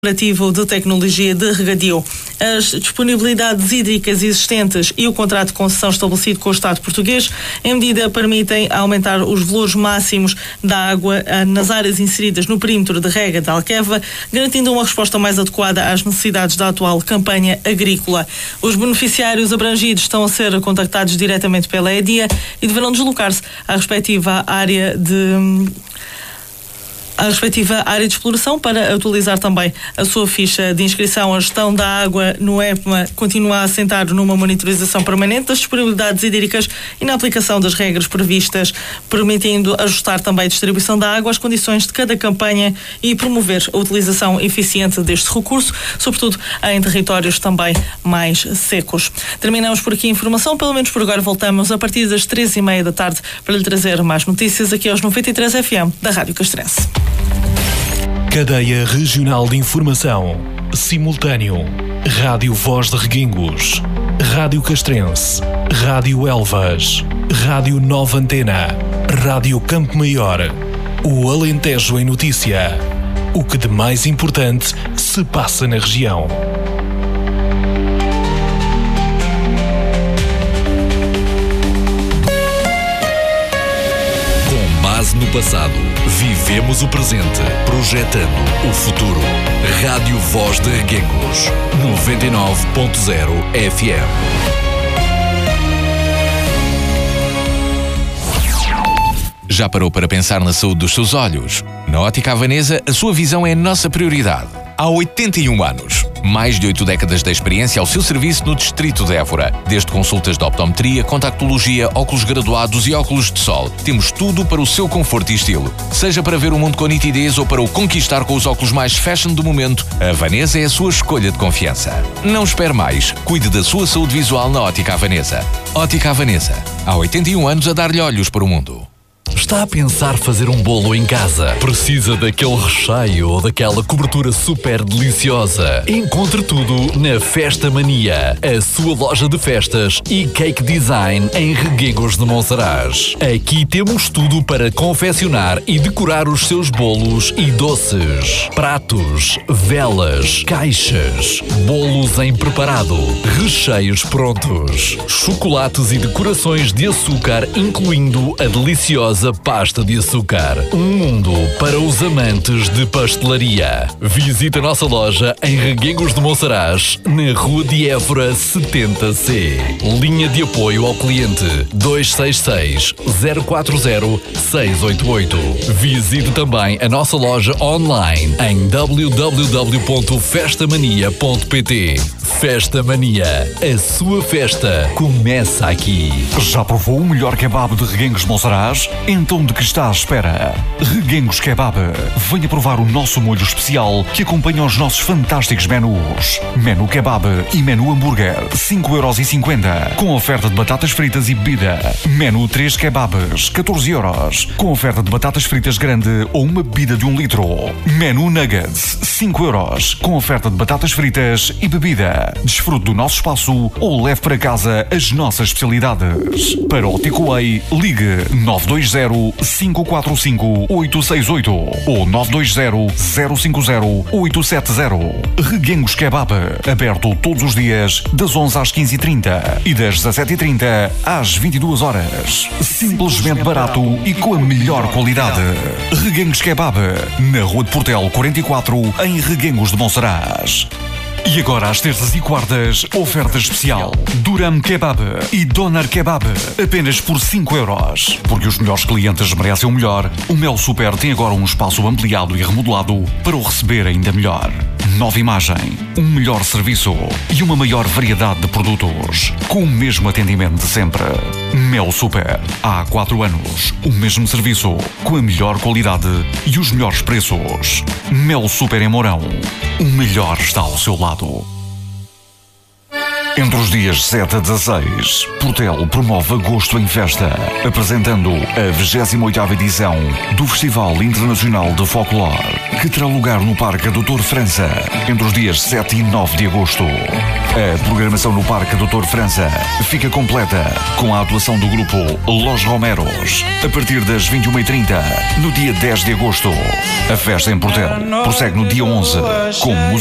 Operativo de Tecnologia de Regadio. As disponibilidades hídricas existentes e o contrato de concessão estabelecido com o Estado português, em medida permitem aumentar os valores máximos da água nas áreas inseridas no perímetro de rega da Alqueva, garantindo uma resposta mais adequada às necessidades da atual campanha agrícola. Os beneficiários abrangidos estão a ser contactados diretamente pela EDIA e deverão deslocar-se à respectiva área de exploração para atualizar também a sua ficha de inscrição. A gestão da água no EPMA continua a assentar numa monitorização permanente das disponibilidades hídricas e na aplicação das regras previstas, permitindo ajustar também a distribuição da água às condições de cada campanha e promover a utilização eficiente deste recurso, sobretudo em territórios também mais secos. Terminamos por aqui a informação, pelo menos por agora. Voltamos a partir das 3h30 da tarde para lhe trazer mais notícias aqui aos 93 FM da Rádio Castrense. Cadeia Regional de Informação. Simultâneo. Rádio Voz de Reguengos. Rádio Castrense. Rádio Elvas. Rádio Nova Antena. Rádio Campo Maior. O Alentejo em Notícia. O que de mais importante se passa na região. No passado, vivemos o presente, projetando o futuro. Rádio Voz de Reguengos, 99.0 FM. Já parou para pensar na saúde dos seus olhos? Na Ótica Havanesa, a sua visão é a nossa prioridade. Há 81 anos. Mais de 8 décadas de experiência ao seu serviço no Distrito de Évora. Desde consultas de optometria, contactologia, óculos graduados e óculos de sol. Temos tudo para o seu conforto e estilo. Seja para ver o mundo com nitidez ou para o conquistar com os óculos mais fashion do momento, a Havanesa é a sua escolha de confiança. Não espere mais. Cuide da sua saúde visual na Ótica Havanesa. Ótica Havanesa. Há 81 anos a dar-lhe olhos para o mundo. Está a pensar fazer um bolo em casa? Precisa daquele recheio ou daquela cobertura super deliciosa? Encontre tudo na Festa Mania, a sua loja de festas e cake design em Reguengos de Monsaraz. Aqui temos tudo para confeccionar e decorar os seus bolos e doces. Pratos, velas, caixas, bolos em preparado, recheios prontos, chocolates e decorações de açúcar, incluindo a deliciosa pasta de açúcar. Um mundo para os amantes de pastelaria. Visite a nossa loja em Reguengos de Monsaraz, na Rua de Évora 70C. Linha de apoio ao cliente 266 040 688. Visite também a nossa loja online em www.festamania.pt. Festa Mania, a sua festa começa aqui. Já provou o melhor kebab de Reguengos de Monsaraz? Então de que está à espera? Reguengos Kebab. Venha provar o nosso molho especial que acompanha os nossos fantásticos menus. Menu Kebab e Menu Hambúrguer, 5,50€, com oferta de batatas fritas e bebida. Menu 3 Kebabs, 14€, com oferta de batatas fritas grande ou uma bebida de 1 litro. Menu Nuggets, 5€, com oferta de batatas fritas e bebida. Desfrute do nosso espaço ou leve para casa as nossas especialidades. Para o takeaway, ligue 920-545-868 ou 920-050-870. Reguengos Kebab, aberto todos os dias das 11 às 15h30 e das 17h30 às 22h. Simplesmente barato e com a melhor qualidade. Reguengos Kebab, na Rua de Portel 44, em Reguengos de Monsaraz. E agora, às terças e quartas, oferta especial. Duram Kebab e Doner Kebab, apenas por 5€. Porque os melhores clientes merecem o melhor, o Mel Super tem agora um espaço ampliado e remodelado para o receber ainda melhor. Nova imagem, um melhor serviço e uma maior variedade de produtos, com o mesmo atendimento de sempre. Mel Super, há 4 anos, o mesmo serviço, com a melhor qualidade e os melhores preços. Mel Super em Mourão, o melhor está ao seu lado. Entre os dias 7 a 16, Portel promove Agosto em Festa, apresentando a 28ª edição do Festival Internacional de Folclore, que terá lugar no Parque Doutor França, entre os dias 7 e 9 de agosto. A programação no Parque Doutor França fica completa com a atuação do grupo Los Romeros, a partir das 21h30, no dia 10 de agosto. A festa em Portel prossegue no dia 11, com música